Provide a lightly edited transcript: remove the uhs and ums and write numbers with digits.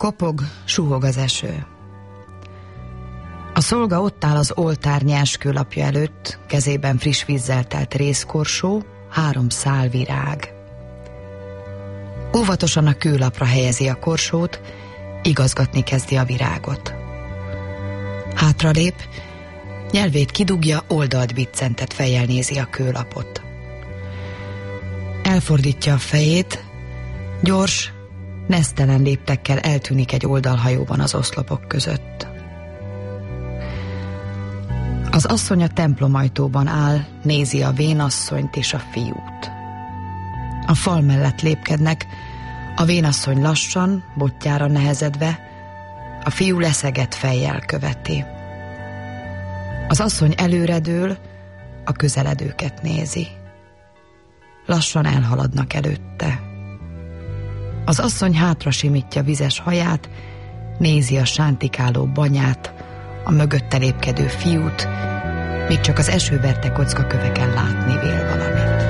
Kopog, suhog az eső. A szolga ott áll az oltár nyerskőlapja előtt, kezében friss vízzel telt rézkorsó, 3 szál virág. Óvatosan a kőlapra helyezi a korsót, igazgatni kezdi a virágot. Hátralép, nyelvét kidugja, oldalt biccentet fejjel nézi a kőlapot. Elfordítja a fejét, gyors, nesztelen léptekkel eltűnik egy oldalhajóban az oszlopok között. Az asszony a templomajtóban áll, nézi a vénasszonyt és a fiút. A fal mellett lépkednek, a vénasszony lassan, botjára nehezedve, a fiú leszegett fejjel követi. Az asszony előredől, a közeledőket nézi. Lassan elhaladnak előtte. Az asszony hátra simítja vizes haját, nézi a sántikáló banyát, a mögötte lépkedő fiút, még csak az esőverte kockaköveken látni vél valamit.